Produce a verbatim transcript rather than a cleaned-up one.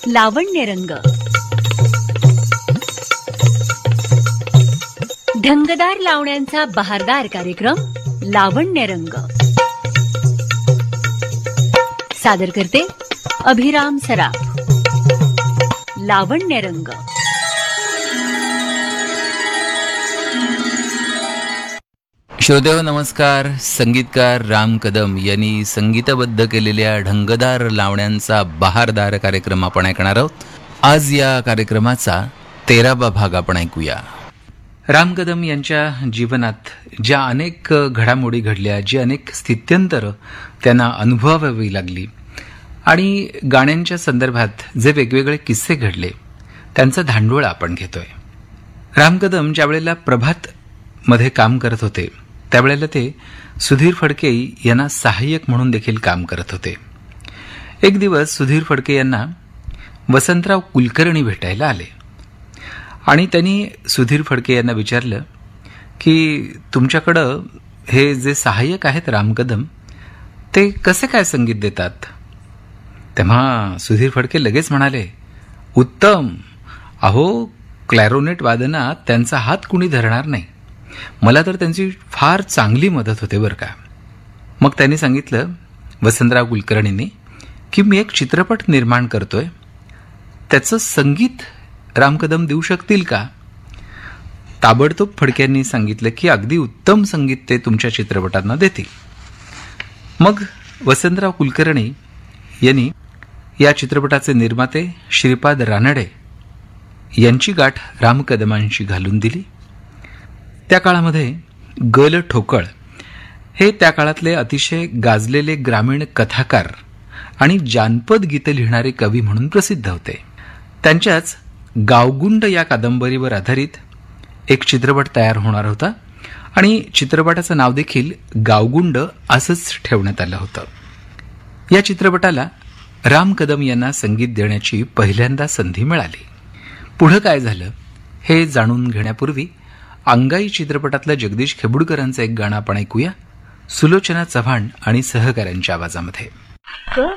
लावण्यरंग. ढंगदार लावण्यांचा बहारदार कार्यक्रम लावण्यरंग सादर करते अभिराम सराफ. लावण्यरंग. श्रोतेहो नमस्कार. संगीतकार राम कदम यांनी संगीतबद्ध केलेल्या ढंगदार लावण्यांचा बहारदार कार्यक्रम आपण ऐकणार आहोत. आज या कार्यक्रमाचा तेरावा भाग आपण ऐकूया. राम कदम यांच्या जीवनात ज्या अनेक घडामोडी घडल्या, जी अनेक स्थित्यंतर त्यांना अनुभवावी लागली आणि गाण्यांच्या संदर्भात जे वेगवेगळे किस्से घडले त्यांचा धांडोळा आपण घेतोय. राम कदम ज्या वेळेला प्रभात मध्ये काम करत होते त्यावेळेला ते सुधीर फडके यांना सहाय्यक म्हणून देखील काम करत होते. एक दिवस सुधीर फडके यांना वसंतराव कुलकर्णी भेटायला आले आणि त्यांनी सुधीर फडके यांना विचारलं की तुमच्याकडं हे जे सहाय्यक आहेत राम कदम ते कसे काय संगीत देतात. तेव्हा सुधीर फडके लगेच म्हणाले, उत्तम, अहो क्लॅरोनेट वादनात त्यांचा हात कुणी धरणार नाही, मला तर त्यांची फार चांगली मदत होते बरं का. मग त्यांनी सांगितलं वसंतराव कुलकर्णींनी की मी एक चित्रपट निर्माण करतोय, त्याचं संगीत राम कदम देऊ शकतील का. ताबडतोब फडक्यांनी सांगितलं की अगदी उत्तम संगीत ते तुमच्या चित्रपटांना देतील. मग वसंतराव कुलकर्णी यांनी या चित्रपटाचे निर्माते श्रीपाद रानडे यांची गाठ राम कदमांशी घालून दिली. त्या काळामध्ये गल ठोकळ हे त्या काळातले अतिशय गाजलेले ग्रामीण कथाकार आणि जानपद गीते लिहिणारे कवी म्हणून प्रसिद्ध होते. त्यांच्याच गावगुंड या कादंबरीवर आधारित एक चित्रपट तयार होणार होता आणि चित्रपटाचं नाव देखील गावगुंड असंच ठेवण्यात आलं होतं. या चित्रपटाला राम कदम यांना संगीत देण्याची पहिल्यांदा संधी मिळाली. पुढं काय झालं हे जाणून घेण्यापूर्वी अंगाई चित्रपटातलं जगदीश खेबुडकरांचं एक गाणं आपण ऐकूया, सुलोचना चव्हाण आणि सहकाऱ्यांच्या आवाजामध्ये.